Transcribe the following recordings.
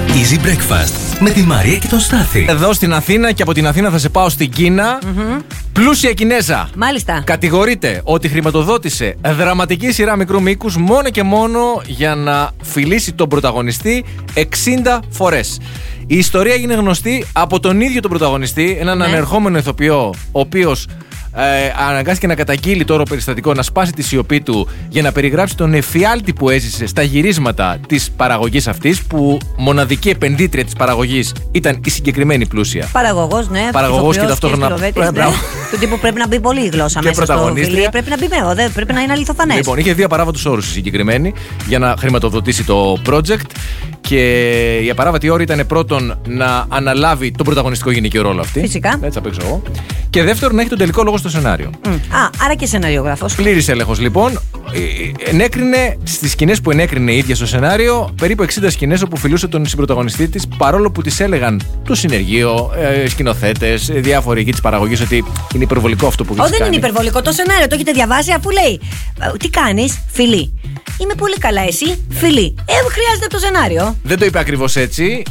Easy Breakfast με τη Μαρία και τον Στάθη. Εδώ στην Αθήνα και από την Αθήνα θα σε πάω στην Κίνα. Πλούσια Κινέζα. Μάλιστα. Κατηγορείται ότι χρηματοδότησε δραματική σειρά μικρού μήκους μόνο και μόνο για να φιλήσει τον πρωταγωνιστή 60 φορές. Η ιστορία έγινε γνωστή από τον ίδιο τον πρωταγωνιστή, έναν ανερχόμενο ηθοποιό, ο οποίος αναγκάστηκε να καταγγείλει το όλο περιστατικό, να σπάσει τη σιωπή του για να περιγράψει τον εφιάλτη που έζησε στα γυρίσματα της παραγωγής αυτής, που μοναδική επενδύτρια της παραγωγής ήταν η συγκεκριμένη πλούσια. Παραγωγός, ναι. Παραγωγός και ταυτόχρονα. Του τύπου πρέπει να μπει πολύ η γλώσσα μέσα στο φιλί. Πρέπει να μπει μέο, πρέπει να είναι αληθοφανές. Λοιπόν, είχε δύο απαράβατους όρους η συγκεκριμένη για να χρηματοδοτήσει το project. Και η απαράβατη όρη ήταν πρώτον να αναλάβει τον πρωταγωνιστικό γυναικείο ρόλο αυτή. Φυσικά. Έτσι θα παίξω εγώ. Και δεύτερον να έχει τον τελικό λόγο στο σενάριο. Άρα και σεναριογράφος. Πλήρης έλεγχος λοιπόν. Ενέκρινε στις σκηνές που ενέκρινε η ίδια στο σενάριο περίπου 60 σκηνές όπου φιλούσε τον συμπρωταγωνιστή της, παρόλο που της έλεγαν το συνεργείο, σκηνοθέτες, διάφοροι εκεί της παραγωγής ότι είναι υπερβολικό αυτό που κάνει. Δεν είναι υπερβολικό το σενάριο, το έχετε διαβάσει, αφού λέει τι κάνεις, φιλί. Είμαι πολύ καλά, εσύ, φιλί. Χρειάζεται το σενάριο. Δεν το είπε ακριβώς έτσι.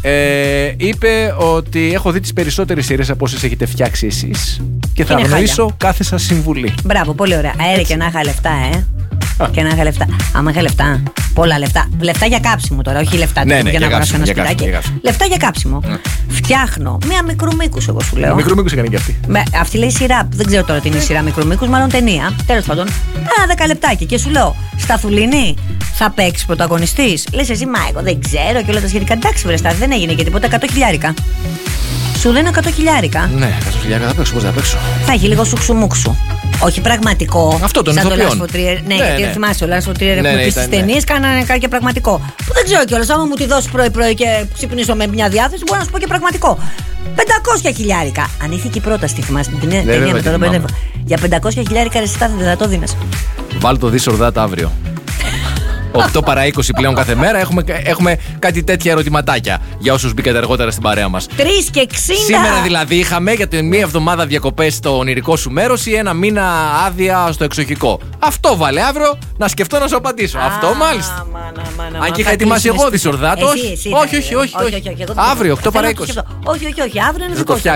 Είπε ότι έχω δει τις περισσότερες σειρές από όσες έχετε φτιάξει εσείς και θα αγνοήσω κάθε σας συμβουλή. Μπράβο, πολύ ωραία. Αέρα και να είχα λεφτά, Και να είχα λεφτά. Άμα είχα λεφτά, πολλά λεφτά. Λεφτά για κάψιμο τώρα, όχι λεφτά για να αγοράσω ένα σπιτάκι. Λεφτά για κάψιμο. Φτιάχνω μία μικρού μήκους, εγώ σου λέω. Μικρού μήκους έκανε και αυτή. Αυτή λέει σειρά. Δεν ξέρω τώρα τι είναι η σειρά μικρού μήκους, μάλλον ταινία. Τέλος πάντων. 10 λεπτάκι και σου λέω, Σταθουλίνη, θα παίξει πρωταγωνιστής. Λες εσύ, μα εγώ δεν ξέρω και όλα τα σχετικά. Εντάξει, βρεστά, δεν έγινε και τίποτα. 100 χιλιάρικα. Σου λένε 100 χιλιάρικα. Ναι, 100 χιλιάρικα θα παίξω, πώς θα παίξω. Θα έχει λίγο σουξουμούξου. Όχι πραγματικό. Αυτό τον ηθοποιών. Ναι, γιατί θυμάσαι, ο Λάρς Φωτριέρ που πει στις ταινίες κάνανε κάτι και πραγματικό. Που δεν ξέρω κιόλας, άμα μου τη δώσει πρωί-πρωί και ξυπνήσω με μια διάθεση, μπορώ να σου πω και πραγματικό. 500 χιλιάρικα. Αν είχε και η πρόταση, θυμάσαι την ταινία με τον Πεντεύο. Για 500 χιλιάρικα ρεσιτά δεν θα το δίνες. Βάλ το This or That αύριο. 8 παρά 20 πλέον κάθε μέρα. Έχουμε κάτι τέτοια ερωτηματάκια για όσους μπήκατε αργότερα στην παρέα μας. 3 και 60. Σήμερα δηλαδή είχαμε για την μία εβδομάδα διακοπές στο ονειρικό σου μέρος ή ένα μήνα άδεια στο εξοχικό. Αυτό βάλε αύριο να σκεφτώ να σου απαντήσω. Αυτό μάλιστα. Αν και είχα ετοιμάσει εγώ δισορδάτος. Όχι. Αύριο 8 παρά 20. Όχι, αύριο είναι δικό σου.